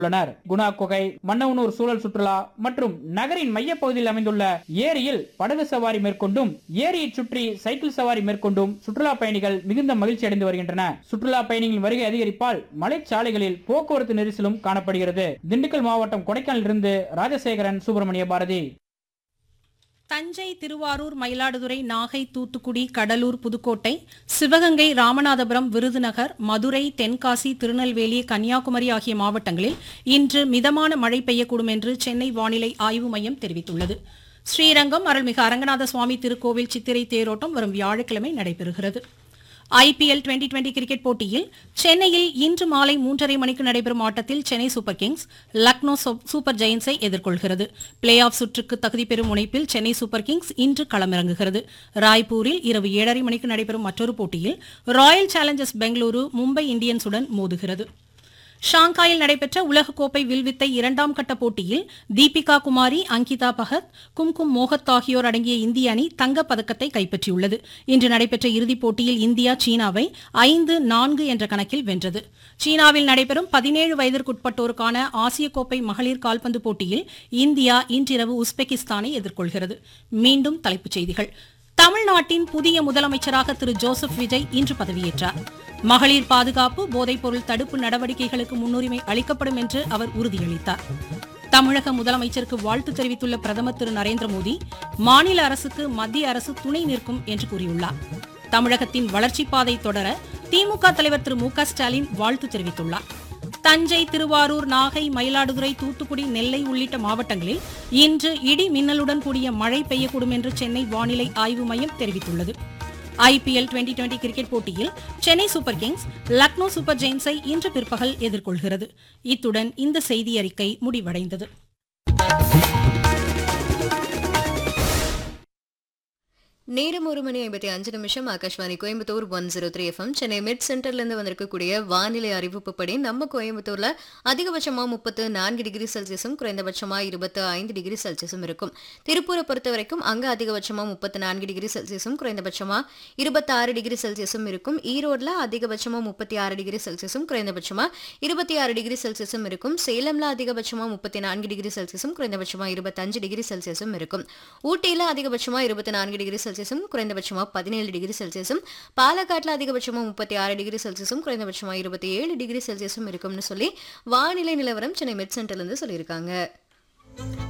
உள்ளனர். குணா குகை, மன்னவனூர் சூழல் சுற்றுலா மற்றும் நகரின் மையப்பகுதியில் அமைந்துள்ள ஏரியில் படகு சவாரி மேற்கொண்டும் ஏரியை சுற்றி சைக்கிள் சவாரி மேற்கொண்டும் சுற்றுலா பயணிகள் மிகுந்த மகிழ்ச்சி அடைந்து வருகின்றன. சுற்றுலா பயணிகளின் வருகை அதிகரிப்பால் மலைச்சாலைகளில் போக்குவரத்து நெரிசலும் காணப்படுகிறது. திண்டுக்கல் மாவட்டம் கொடைக்கானலிலிருந்து ராஜசேகரன், சுப்பிரமணிய பாரதி. தஞ்சை, திருவாரூர், மயிலாடுதுறை, நாகை, தூத்துக்குடி, கடலூர், புதுக்கோட்டை, சிவகங்கை, ராமநாதபுரம், விருதுநகர், மதுரை, தென்காசி, திருநெல்வேலி, கன்னியாகுமரி ஆகிய மாவட்டங்களில் இன்று மிதமான மழை பெய்யக்கூடும் என்று சென்னை வானிலை ஆய்வு மையம் தெரிவித்துள்ளது. ஸ்ரீரங்கம் அருள்மிகு அரங்கநாத சுவாமி திருக்கோவில் சித்திரை தேரோட்டம் வரும் வியாழக்கிழமை நடைபெறுகிறது. ஐபிஎல் 2020 கிரிக்கெட் போட்டியில் சென்னையில் இன்று மாலை 3:30 மணிக்கு நடைபெறும் ஆட்டத்தில் Chennai super Kings Lucknow super ஜெயன்ஸை எதிர்கொள்கிறது. பிளே ஆஃப் சுற்றுக்கு தகுதி பெறும் முனைப்பில் சென்னை சூப்பர் கிங்ஸ் இன்று களமிறங்குகிறது. ராய்ப்பூரில் இரவு 7:30 மணிக்கு நடைபெறும் மற்றொரு போட்டியில் ராயல் சேலஞ்சர்ஸ் பெங்களூரு மும்பை இந்தியன்ஸுடன் மோதுகிறது. ஷாங்காயில் நடைபெற்ற உலகக்கோப்பை வில்வித்தை 2ஆம் கட்ட போட்டியில் தீபிகா குமாரி, அங்கிதா பகத், கும்கும் மோகத் ஆகியோர் அடங்கிய இந்திய அணி தங்கப்பதக்கத்தை கைப்பற்றியுள்ளது. இன்று நடைபெற்ற இறுதிப் போட்டியில் இந்தியா சீனாவை 5-4 என்ற கணக்கில் வென்றது. சீனாவில் நடைபெறும் 17 வயதிற்குட்பட்டோருக்கான ஆசிய கோப்பை மகளிர் கால்பந்து போட்டியில் இந்தியா இன்றிரவு உஸ்பெகிஸ்தானை எதிர்கொள்கிறது. மீண்டும் தலைப்புச் செய்திகள். தமிழ்நாட்டின் புதிய முதலமைச்சராக திரு ஜோசப் விஜய் இன்று பதவியேற்றார். மகளிர் பாதுகாப்பு, போதைப்பொருள் தடுப்பு நடவடிக்கைகளுக்கு முன்னுரிமை அளிக்கப்படும் என்று அவர் உறுதியளித்தார். தமிழக முதலமைச்சருக்கு வாழ்த்து தெரிவித்துள்ள பிரதமர் திரு நரேந்திர மோடி, மாநில அரசுக்கு மத்திய அரசு துணை நிற்கும் என்று கூறியுள்ளார். தமிழகத்தின் வளர்ச்சிப் பாதை தொடர திமுக தலைவர் திரு மு க ஸ்டாலின் வாழ்த்து தெரிவித்துள்ளார். தஞ்சை, திருவாரூர், நாகை, மயிலாடுதுறை, தூத்துக்குடி, நெல்லை உள்ளிட்ட மாவட்டங்களில் இன்று இடி மின்னலுடன் கூடிய மழை பெய்யக்கூடும் என்று சென்னை வானிலை ஆய்வு மையம் தெரிவித்துள்ளது. ஐபிஎல் 2020 கிரிக்கெட் போட்டியில் Chennai super Kings Lucknow super ஜெயின்ஸை இன்று பிற்பகல் எதிர்கொள்கிறது. இத்துடன் இந்த செய்தி அறிக்கை முடிவடைந்தது. நேரம் 1:55 ஆகாஷ்வாணி கோயம்புத்தூர் 103 FM. சென்னை மிட் சென்டர்லேருந்து வந்திருக்கக்கூடிய வானிலை அறிவிப்புப்படி நம்ம கோயம்புத்தூர்ல அதிகபட்சமா 34 டிகிரி செல்சியஸும் குறைந்தபட்சமா 25 டிகிரி செல்சியஸும் இருக்கும். திருப்பூரை பொறுத்த வரைக்கும் அங்க அதிகபட்சமா 34 டிகிரி செல்சியஸும் குறைந்தபட்சமா 26 டிகிரி செல்சியஸும் இருக்கும். ஈரோடுல அதிகபட்சமா 36 டிகிரி செல்சியஸும் குறைந்தபட்சமா 26 டிகிரி செல்சியஸும் இருக்கும். சேலம்ல அதிகபட்சமா 34 டிகிரி செல்சியஸும் குறைந்தபட்சமா 25 டிகிரி செல்சியஸும் இருக்கும். ஊட்டியில அதிகபட்சமா 24 டிகிரி செல்சியஸும் குறைந்தபட்சமா 17 டிகிரி செல்சியஸும், பாலக்காட்டுல அதிகபட்சமா 36 டிகிரி செல்சியஸும் குறைந்தபட்சமா 27 டிகிரி செல்சியஸும் இருக்கும்னு சொல்லி வானிலை நிலவரம் சென்னை மெட் சென்டர்ல இருந்து சொல்லியிருக்காங்க.